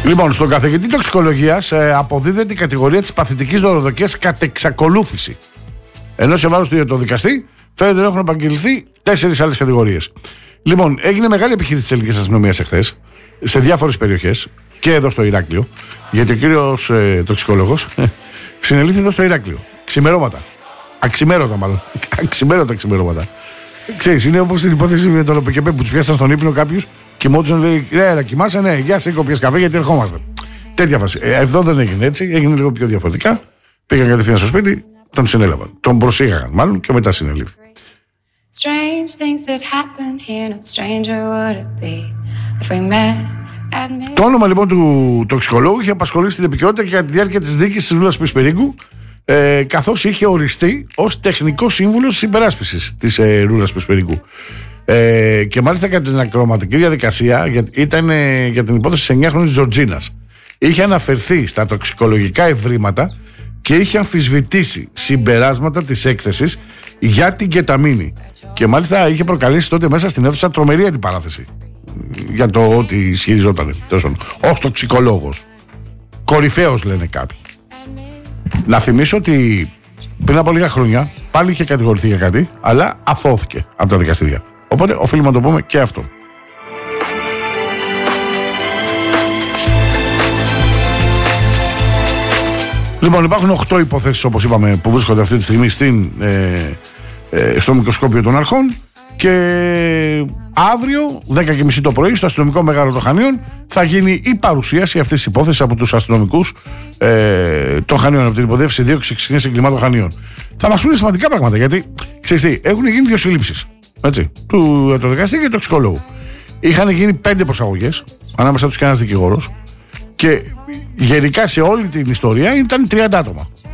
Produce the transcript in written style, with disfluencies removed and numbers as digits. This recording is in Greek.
Λοιπόν, στον καθηγητή τοξικολογίας αποδίδεται η κατηγορία της παθητικής δωροδοκίας κατ' εξακολούθηση. Ενώ σε βάρος του το δικαστή φαίνεται να έχουν επαγγελθεί 4 άλλες κατηγορίες. Λοιπόν, έγινε μεγάλη επιχείρηση της ελληνικής αστυνομίας εχθές σε διάφορες περιοχές και εδώ στο Ηράκλειο. Γιατί ο κύριος τοξικολόγος συνελήφθη εδώ στο Ηράκλειο. Ξημερώματα. Αξιμέρωτα μάλλον. Αξιμέρωτα. Ξέρεις, είναι όπως την υπόθεση με τον ΟΠΚΠ που τους πιάσαν στον ύπνο κάποιους, κοιμόντουσαν, λέει: Ρε, κοιμάσαι, ναι, γεια σε, κοπιές καφέ γιατί ερχόμαστε. Τέτοια φάση. Εδώ δεν έγινε έτσι, έγινε λίγο πιο διαφορετικά. Πήγαν κατευθείαν στο σπίτι, τον συνέλαβαν. Τον προσήγαγαν μάλλον και μετά συνελήφθη. Το όνομα λοιπόν του τοξικολόγου είχε απασχολήσει την επικαιρότητα και κατά τη διάρκεια της δίκης της Ρούλας Πεσπερίγκου, καθώς είχε οριστεί ως τεχνικός σύμβουλος της υπεράσπισης της Ρούλας Πεσπερίγκου. Και μάλιστα κατά την ακροματική διαδικασία ήταν για την υπόθεση της 9χρονης Τζορτζίνας. Είχε αναφερθεί στα τοξικολογικά ευρήματα και είχε αμφισβητήσει συμπεράσματα της έκθεσης για την κεταμίνη. Και μάλιστα είχε προκαλέσει τότε μέσα στην αίθουσα τρομερή αντιπαράθεση για το ότι ισχυριζόταν ως τοξικολόγος. Κορυφαίος λένε κάποιοι. Να θυμίσω ότι πριν από λίγα χρόνια πάλι είχε κατηγορηθεί για κάτι, αλλά αθώθηκε από τα δικαστήρια. Οπότε οφείλουμε να το πούμε και αυτό. Λοιπόν, υπάρχουν 8 υποθέσεις, όπως είπαμε, που βρίσκονται αυτή τη στιγμή στο μικροσκόπιο των αρχών. Και αύριο, 10:30 το πρωί, στο αστυνομικό μέγαρο των Χανίων, θα γίνει η παρουσίαση αυτής της υπόθεσης από τους αστυνομικούς των Χανίων, από την υποδίευση δίωξης εξηγήνωσης εγκλημάτων Χανίων. Θα μας πούνε σημαντικά πράγματα, γιατί ξέρεις τι, έχουν γίνει 2 συλλήψεις. Το δικαστή και το τοξικολόγου. Είχαν γίνει 5 προσαγωγές, ανάμεσα τους και ένας δικηγόρος, και γενικά σε όλη την ιστορία ήταν 30 άτομα.